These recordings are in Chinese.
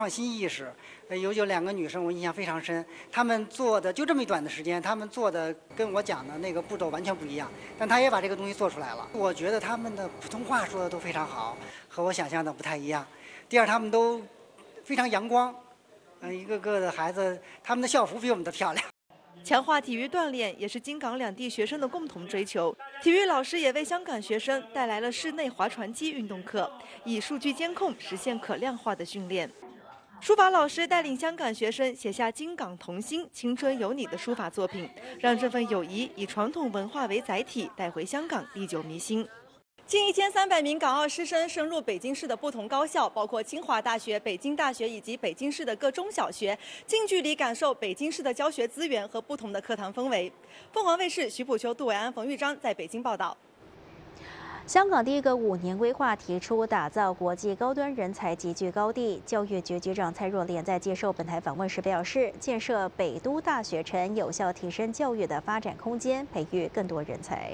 创新意识，有两个女生我印象非常深，她们做的就这么一短的时间，她们做的跟我讲的那个步骤完全不一样，但她也把这个东西做出来了。我觉得她们的普通话说的都非常好，和我想象的不太一样。第二，她们都非常阳光，一个个的孩子，他们的校服比我们的漂亮。 强化体育锻炼也是京港两地学生的共同追求。体育老师也为香港学生带来了室内划船机运动课，以数据监控实现可量化的训练。书法老师带领香港学生写下京港同心、青春有你的书法作品，让这份友谊以传统文化为载体带回香港，历久弥新。近1300名港澳师生深入北京市的不同高校，包括清华大学、北京大学以及北京市的各中小学，近距离感受北京市的教学资源和不同的课堂氛围。凤凰卫视徐普秋、杜伟安、冯玉章在北京报道。 香港第一个5年规划提出打造国际高端人才集聚高地。教育局局长蔡若莲在接受本台访问时表示，建设北都大学城，有效提升教育的发展空间，培育更多人才。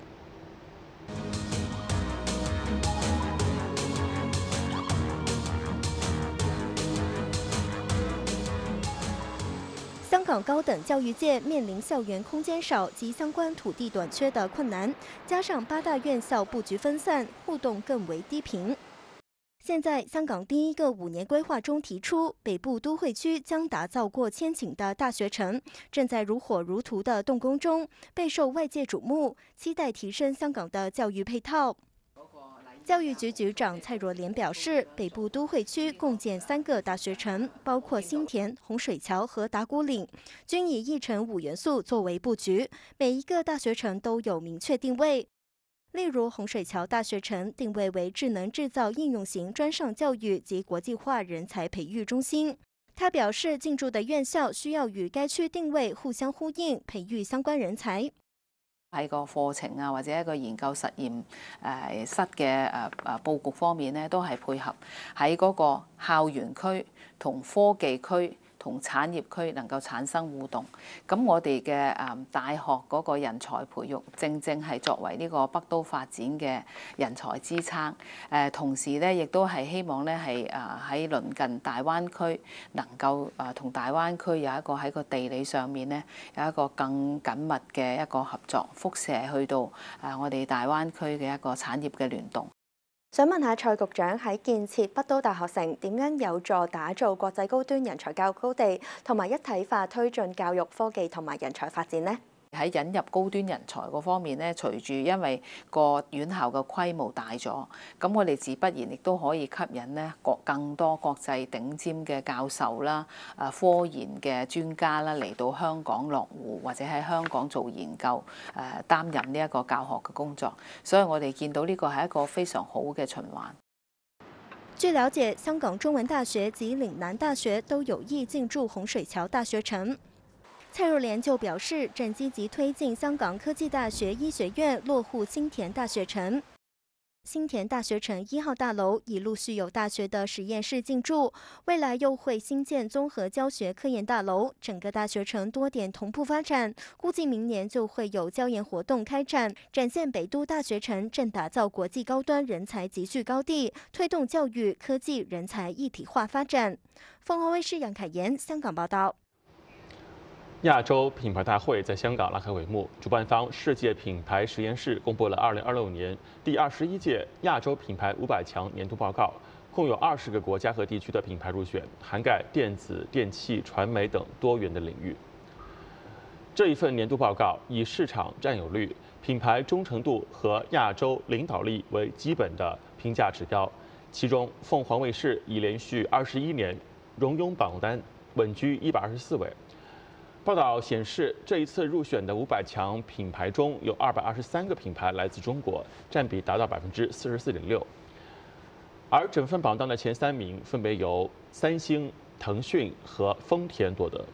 香港高等教育界面临校园空间少及相关土地短缺的困难，加上8大院校布局分散，互动更为低频。现在，香港第一个5年规划中提出，北部都会区将打造过千顷的大学城，正在如火如荼的动工中，备受外界瞩目，期待提升香港的教育配套。教育局局长蔡若莲表示，北部都会区共建3个大学城，包括新田、洪水桥和打鼓岭，均以1城5元素作为布局，每一个大学城都有明确定位。例如，洪水桥大学城定位为智能制造应用型专上教育及国际化人才培育中心。他表示，进驻的院校需要与該區定位互相呼應，培育相關人才。 喺個課程啊，或者一個研究實驗室嘅佈局方面咧，都係配合喺嗰個校園區同科技區同產業區能夠產生互動。咁我哋嘅大學嗰個人才培育，正係作為呢個北都發展嘅人才支撐。同時咧，亦都係希望咧係喺鄰近大灣區能夠同大灣區有一個喺個地理上面咧有一個更緊密嘅一個合作，輻射去到我哋大灣區嘅一個產業嘅聯動。 想問下蔡局長喺建設北都大學城點樣有助打造國際高端人才教育高地，同埋一體化推進教育科技同埋人才發展呢？ 喺引入高端人才嗰方面咧，隨住因為個院校嘅規模大咗，咁我哋自不然亦都可以吸引咧更多國際頂尖嘅教授啦、科研嘅專家啦嚟到香港落戶，或者喺香港做研究，擔任呢一個教學嘅工作。所以我哋見到呢個係一個非常好嘅循環。 據了解，香港中文大學及嶺南大學都有意進駐洪水橋大學城。蔡若蓮就表示，正積極推進香港科技大學醫學院落戶新田大學城。新田大學城1號大樓已陸續有大學的實驗室進駐，未來又會新建綜合教學科研大樓，整個大學城多點同步發展，估計明年就會有教研活動開展，展現北都大學城正打造國際高端人才集聚高地，推動教育、科技、人才一體化發展。鳳凰衛視楊凱妍香港報道。 亞洲品牌大會在香港拉開帷幕，主辦方世界品牌實驗室公布了2026年第21屆亞洲品牌500強年度報告，共有20個國家和地區的品牌入選，涵蓋電子、電氣、傳媒等多元的領域。這一份年度報告以市場佔有率、品牌忠誠度和亞洲領導力為基本的評價指標，其中鳳凰衛視已連續21年榮擁榜單，穩居124位。報道顯示，這一次入選的500強品牌中有223個品牌來自中國，佔比達到44.6%。而整份榜單的前3名分別由三星、騰訊和豐田奪得。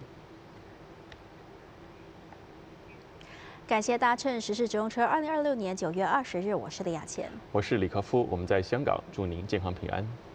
感謝搭乘時事直通車，2026年9月20日，我是李雅倩， 我是李克夫，我們在香港，祝您健康平安。